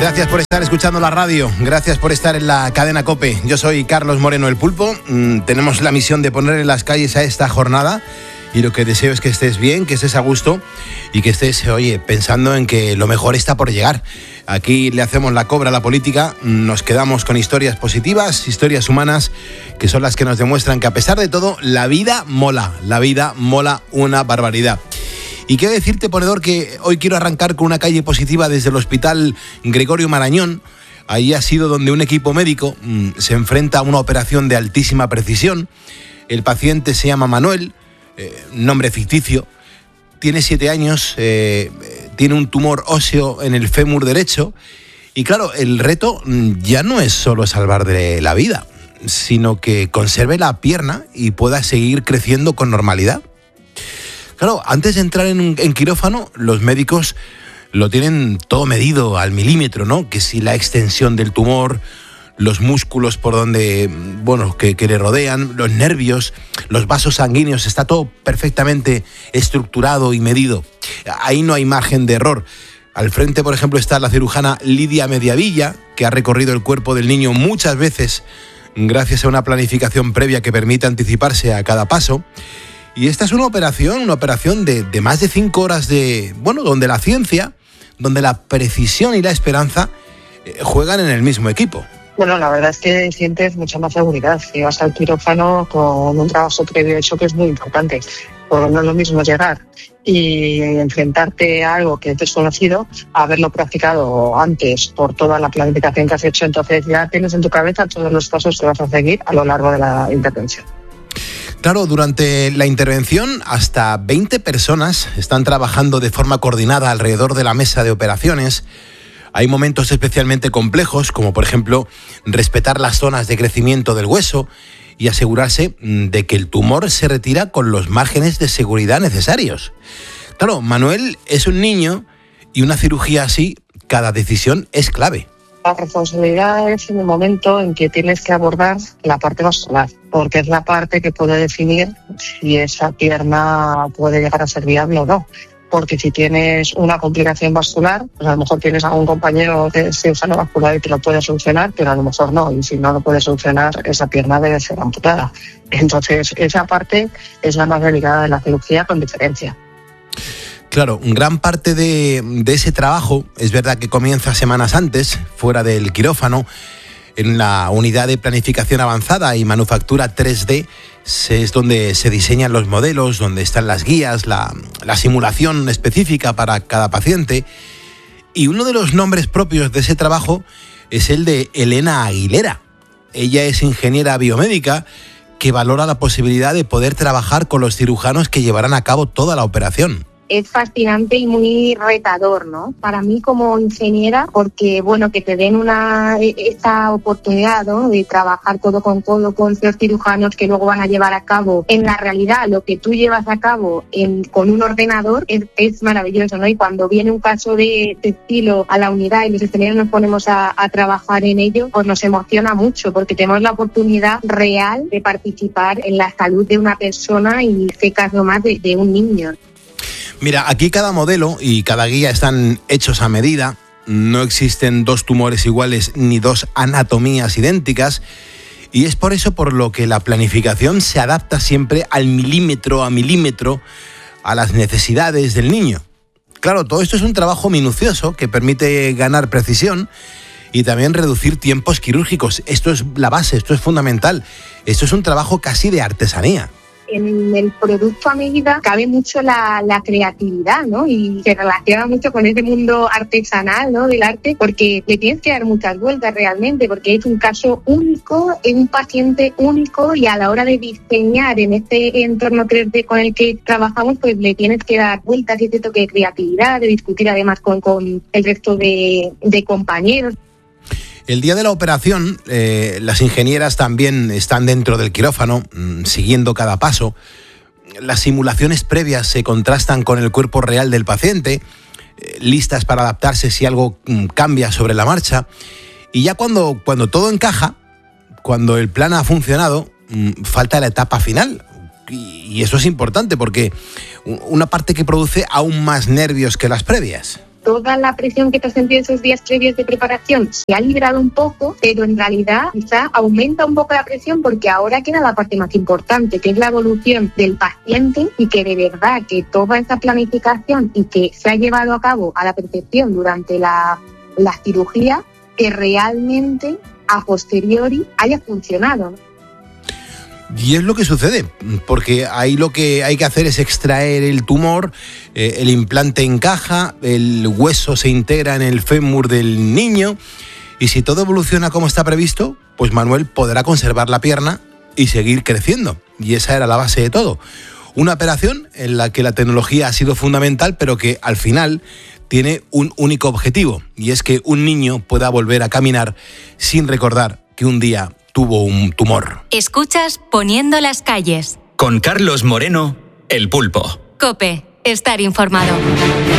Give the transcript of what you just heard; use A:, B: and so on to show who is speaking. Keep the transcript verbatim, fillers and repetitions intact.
A: Gracias por estar escuchando la radio, gracias por estar en la cadena COPE. Yo soy Carlos Moreno el Pulpo. Mm, tenemos la misión de poner en las calles a esta jornada y lo que deseo es que estés bien, que estés a gusto y que estés, oye, pensando en que lo mejor está por llegar. Aquí le hacemos la cobra a la política, nos quedamos con historias positivas, historias humanas, que son las que nos demuestran que a pesar de todo, la vida mola, la vida mola una barbaridad. Y quiero decirte, ponedor, que hoy quiero arrancar con una calle positiva desde el Hospital Gregorio Marañón. Ahí ha sido donde un equipo médico mmm, se enfrenta a una operación de altísima precisión. El paciente se llama Manuel, eh, nombre ficticio, tiene siete años, eh, tiene un tumor óseo en el fémur derecho. Y claro, el reto ya no es solo salvarle la vida, sino que conserve la pierna y pueda seguir creciendo con normalidad. Claro, antes de entrar en, un, en quirófano, los médicos lo tienen todo medido al milímetro, ¿no? Que si la extensión del tumor, los músculos por donde, bueno, que, que le rodean, los nervios, los vasos sanguíneos, está todo perfectamente estructurado y medido. Ahí no hay margen de error. Al frente, por ejemplo, está la cirujana Lidia Mediavilla, que ha recorrido el cuerpo del niño muchas veces gracias a una planificación previa que permite anticiparse a cada paso. Y esta es una operación, una operación de, de más de cinco horas de, bueno, donde la ciencia, donde la precisión y la esperanza eh, juegan en el mismo equipo.
B: Bueno, la verdad es que sientes mucha más seguridad. Si vas al quirófano con un trabajo previo hecho que es muy importante. Porque no es lo mismo llegar y enfrentarte a algo que es desconocido, haberlo practicado antes por toda la planificación que has hecho, entonces ya tienes en tu cabeza todos los pasos que vas a seguir a lo largo de la intervención.
A: Claro, durante la intervención hasta veinte personas están trabajando de forma coordinada alrededor de la mesa de operaciones. Hay momentos especialmente complejos, como por ejemplo respetar las zonas de crecimiento del hueso y asegurarse de que el tumor se retira con los márgenes de seguridad necesarios. Claro, Manuel es un niño y una cirugía así, cada decisión es clave.
B: La responsabilidad es en el momento en que tienes que abordar la parte vascular, porque es la parte que puede definir si esa pierna puede llegar a ser viable o no. Porque si tienes una complicación vascular, pues a lo mejor tienes a un compañero de cirujano vascular y te lo puede solucionar, pero a lo mejor no. Y si no lo puede solucionar, esa pierna debe ser amputada. Entonces, esa parte es la más delicada de la cirugía, con diferencia.
A: Claro, gran parte de, de ese trabajo es verdad que comienza semanas antes, fuera del quirófano, en la unidad de planificación avanzada y manufactura tres D, es donde se diseñan los modelos, donde están las guías, la, la simulación específica para cada paciente. Y uno de los nombres propios de ese trabajo es el de Elena Aguilera. Ella es ingeniera biomédica que valora la posibilidad de poder trabajar con los cirujanos que llevarán a cabo toda la operación.
C: Es fascinante y muy retador, ¿no? Para mí como ingeniera, porque bueno, que te den una esta oportunidad, ¿no?, de trabajar codo con codo con los cirujanos que luego van a llevar a cabo en la realidad lo que tú llevas a cabo en, con un ordenador, es, es maravilloso, ¿no? Y cuando viene un caso de, de estilo a la unidad y los ingenieros nos ponemos a, a trabajar en ello, pues nos emociona mucho porque tenemos la oportunidad real de participar en la salud de una persona y en este caso más de, de un niño.
A: Mira, aquí cada modelo y cada guía están hechos a medida. No existen dos tumores iguales ni dos anatomías idénticas. Y es por eso por lo que la planificación se adapta siempre al milímetro a milímetro a las necesidades del niño. Claro, todo esto es un trabajo minucioso que permite ganar precisión y también reducir tiempos quirúrgicos. Esto es la base, esto es fundamental. Esto es un trabajo casi de artesanía.
C: En el producto a medida cabe mucho la, la creatividad, ¿no? Y se relaciona mucho con ese mundo artesanal, ¿no?, del arte, porque le tienes que dar muchas vueltas realmente, porque es un caso único, es un paciente único y a la hora de diseñar en este entorno tres D con el que trabajamos, pues le tienes que dar vueltas y ese toque de creatividad, de discutir además con, con el resto de, de compañeros.
A: El día de la operación, eh, las ingenieras también están dentro del quirófano, mmm, siguiendo cada paso. Las simulaciones previas se contrastan con el cuerpo real del paciente, eh, listas para adaptarse si algo mmm, cambia sobre la marcha. Y ya cuando, cuando todo encaja, cuando el plan ha funcionado, mmm, falta la etapa final. Y, y eso es importante porque una parte que produce aún más nervios que las previas.
C: toda la presión que te has sentido esos días previos de preparación se ha librado un poco, pero en realidad quizá aumenta un poco la presión porque ahora queda la parte más importante, que es la evolución del paciente, y que de verdad que toda esa planificación y que se ha llevado a cabo a la perfección durante la, la cirugía, que realmente a posteriori haya funcionado, ¿no?
A: Y es lo que sucede, porque ahí lo que hay que hacer es extraer el tumor, eh, el implante encaja, el hueso se integra en el fémur del niño, y si todo evoluciona como está previsto, pues Manuel podrá conservar la pierna y seguir creciendo. Y esa era la base de todo. Una operación en la que la tecnología ha sido fundamental, pero que al final tiene un único objetivo, y es que un niño pueda volver a caminar sin recordar que un día tuvo un tumor.
D: Escuchas Poniendo las calles.
E: Con Carlos Moreno, El Pulpo.
D: COPE. Estar informado.